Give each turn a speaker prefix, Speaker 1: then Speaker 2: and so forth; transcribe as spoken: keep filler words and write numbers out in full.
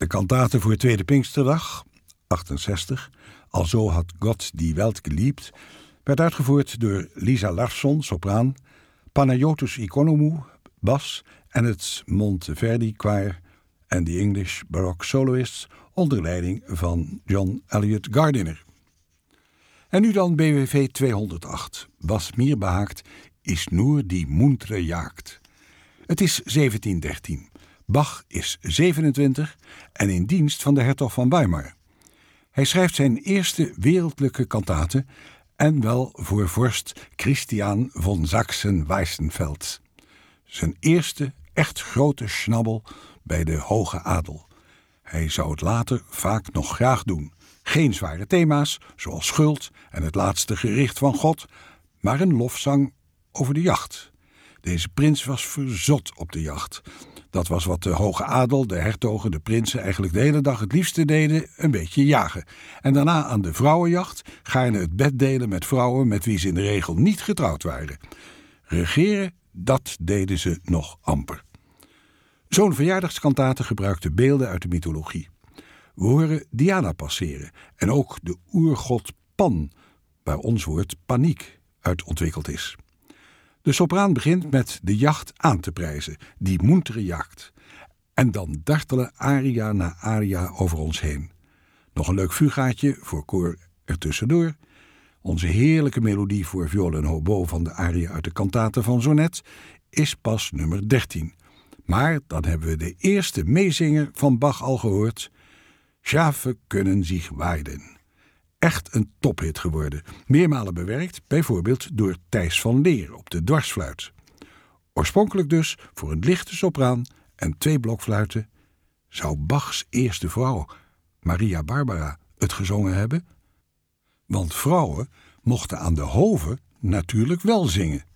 Speaker 1: De kantate voor Tweede Pinksterdag, achtenzestig, Alzo had God die Welt geliebt, werd uitgevoerd door Lisa Larsson, sopraan, Panayotis Economou, bas en het Monteverdi Choir en de English Baroque Soloists onder leiding van John Elliott Gardiner. En nu dan B W V tweehonderdacht. Was mir behaakt, is nur die muntere Jagd. Het is zeventien dertien. Bach is zevenentwintig en in dienst van de hertog van Weimar. Hij schrijft zijn eerste wereldlijke kantate en wel voor vorst Christian von Sachsen-Weissenfels. Zijn eerste echt grote schnabbel bij de hoge adel. Hij zou het later vaak nog graag doen. Geen zware thema's, zoals schuld en het laatste gericht van God, maar een lofzang over de jacht. Deze prins was verzot op de jacht. Dat was wat de hoge adel, de hertogen, de prinsen eigenlijk de hele dag het liefste deden, een beetje jagen. En daarna aan de vrouwenjacht gaarne het bed delen met vrouwen met wie ze in de regel niet getrouwd waren. Regeren, dat deden ze nog amper. Zo'n verjaardagskantate gebruikte beelden uit de mythologie. We horen Diana passeren en ook de oergod Pan, waar ons woord paniek uit ontwikkeld is. De sopraan begint met de jacht aan te prijzen, die muntere Jagd. En dan dartelen aria na aria over ons heen. Nog een leuk fugaatje voor koor ertussendoor. Onze heerlijke melodie voor viool en hobo van de aria uit de kantate van Sonnet is pas nummer dertien. Maar dan hebben we de eerste meezinger van Bach al gehoord. Schafe kunnen zich weiden. Echt een tophit geworden. Meermalen bewerkt, bijvoorbeeld door Thijs van Leer op de dwarsfluit. Oorspronkelijk dus voor een lichte sopraan en twee blokfluiten. Zou Bachs eerste vrouw, Maria Barbara, het gezongen hebben? Want vrouwen mochten aan de hoven natuurlijk wel zingen.